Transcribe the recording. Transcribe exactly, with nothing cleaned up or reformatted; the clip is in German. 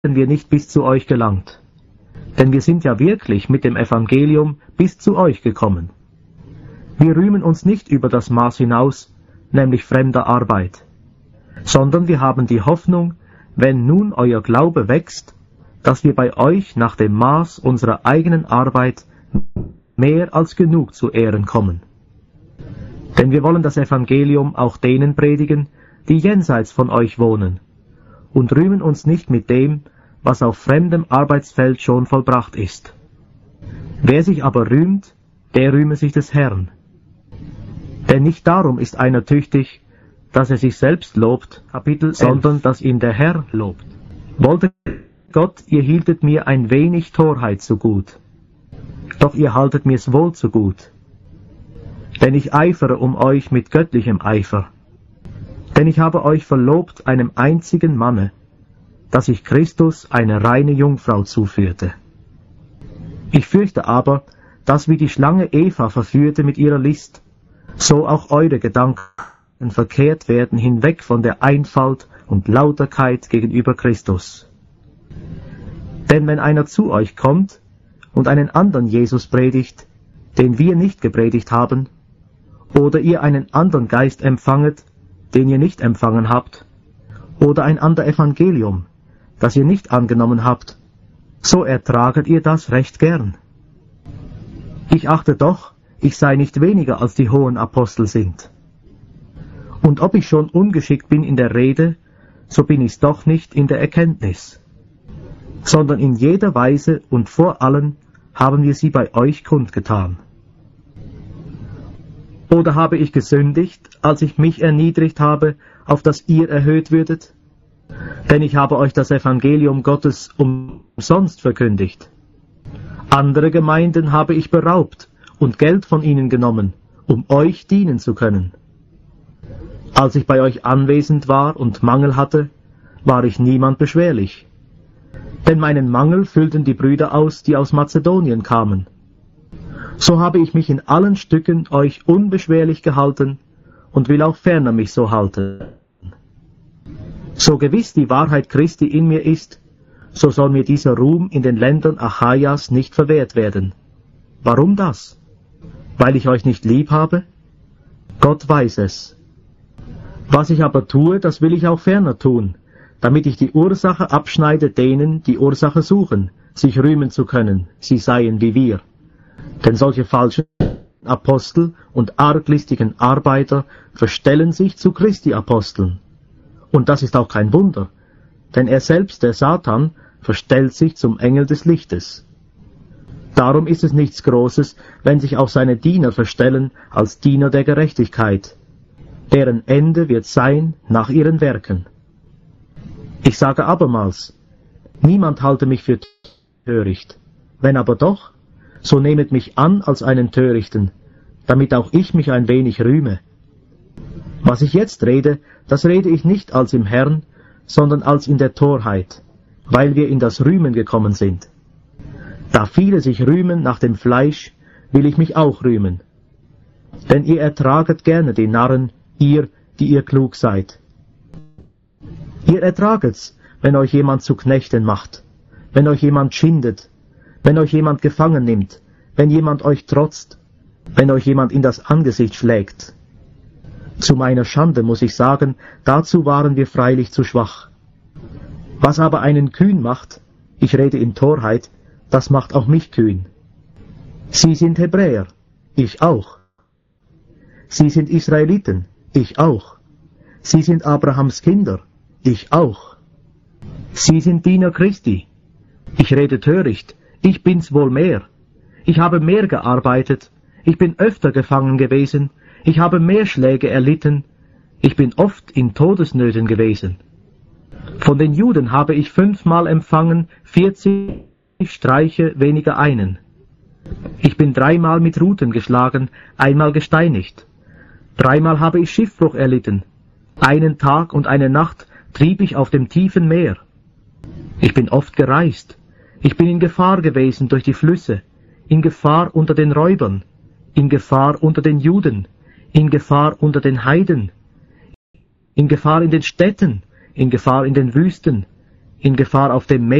wir nicht bis zu euch gelangt. Denn wir sind ja wirklich mit dem Evangelium bis zu euch gekommen. Wir rühmen uns nicht über das Maß hinaus, nämlich fremder Arbeit, sondern wir haben die Hoffnung, wenn nun euer Glaube wächst, dass wir bei euch nach dem Maß unserer eigenen Arbeit mehr als genug zu Ehren kommen. Denn wir wollen das Evangelium auch denen predigen, die jenseits von euch wohnen, und rühmen uns nicht mit dem, was auf fremdem Arbeitsfeld schon vollbracht ist. Wer sich aber rühmt, der rühme sich des Herrn. Denn nicht darum ist einer tüchtig, dass er sich selbst lobt, Kapitel, sondern dass ihn der Herr lobt. Wollte Gott, ihr hieltet mir ein wenig Torheit zu gut, doch ihr haltet mir's wohl zu gut. Denn ich eifere um euch mit göttlichem Eifer. Denn ich habe euch verlobt einem einzigen Manne, dass ich Christus eine reine Jungfrau zuführte. Ich fürchte aber, dass wie die Schlange Eva verführte mit ihrer List, so auch eure Gedanken verkehrt werden hinweg von der Einfalt und Lauterkeit gegenüber Christus. Denn wenn einer zu euch kommt und einen anderen Jesus predigt, den wir nicht gepredigt haben, oder ihr einen anderen Geist empfanget, den ihr nicht empfangen habt, oder ein ander Evangelium, das ihr nicht angenommen habt, so ertraget ihr das recht gern. Ich achte doch, ich sei nicht weniger als die hohen Apostel sind. Und ob ich schon ungeschickt bin in der Rede, so bin ich's doch nicht in der Erkenntnis, sondern in jeder Weise und vor allen haben wir sie bei euch kundgetan. Oder habe ich gesündigt, als ich mich erniedrigt habe, auf dass ihr erhöht würdet? Denn ich habe euch das Evangelium Gottes umsonst verkündigt. Andere Gemeinden habe ich beraubt und Geld von ihnen genommen, um euch dienen zu können. Als ich bei euch anwesend war und Mangel hatte, war ich niemand beschwerlich. Denn meinen Mangel füllten die Brüder aus, die aus Mazedonien kamen. So habe ich mich in allen Stücken euch unbeschwerlich gehalten und will auch ferner mich so halten. So gewiss die Wahrheit Christi in mir ist, so soll mir dieser Ruhm in den Ländern Achaias nicht verwehrt werden. Warum das? Weil ich euch nicht lieb habe? Gott weiß es. Was ich aber tue, das will ich auch ferner tun, damit ich die Ursache abschneide denen, die Ursache suchen, sich rühmen zu können, sie seien wie wir. Denn solche falschen Apostel und arglistigen Arbeiter verstellen sich zu Christi Aposteln. Und das ist auch kein Wunder, denn er selbst, der Satan, verstellt sich zum Engel des Lichtes. Darum ist es nichts Großes, wenn sich auch seine Diener verstellen als Diener der Gerechtigkeit, deren Ende wird sein nach ihren Werken. Ich sage abermals, niemand halte mich für töricht, wenn aber doch, so nehmet mich an als einen Törichten, damit auch ich mich ein wenig rühme. Was ich jetzt rede, das rede ich nicht als im Herrn, sondern als in der Torheit, weil wir in das Rühmen gekommen sind. Da viele sich rühmen nach dem Fleisch, will ich mich auch rühmen. Denn ihr ertraget gerne die Narren, ihr, die ihr klug seid. Ihr ertraget's, wenn euch jemand zu Knechten macht, wenn euch jemand schindet, wenn euch jemand gefangen nimmt, wenn jemand euch trotzt, wenn euch jemand in das Angesicht schlägt. Zu meiner Schande muss ich sagen, dazu waren wir freilich zu schwach. Was aber einen kühn macht, ich rede in Torheit, das macht auch mich kühn. Sie sind Hebräer, ich auch. Sie sind Israeliten, ich auch. Sie sind Abrahams Kinder, ich auch. Sie sind Diener Christi. Ich rede töricht, ich bin's wohl mehr. Ich habe mehr gearbeitet, ich bin öfter gefangen gewesen, ich habe mehr Schläge erlitten, ich bin oft in Todesnöten gewesen. Von den Juden habe ich fünfmal empfangen, vierzig Streiche weniger einen. Ich bin dreimal mit Ruten geschlagen, einmal gesteinigt. Dreimal habe ich Schiffbruch erlitten. Einen Tag und eine Nacht trieb ich auf dem tiefen Meer. Ich bin oft gereist. Ich bin in Gefahr gewesen durch die Flüsse, in Gefahr unter den Räubern, in Gefahr unter den Juden, in Gefahr unter den Heiden, in Gefahr in den Städten, in Gefahr in den Wüsten, in Gefahr auf dem Meer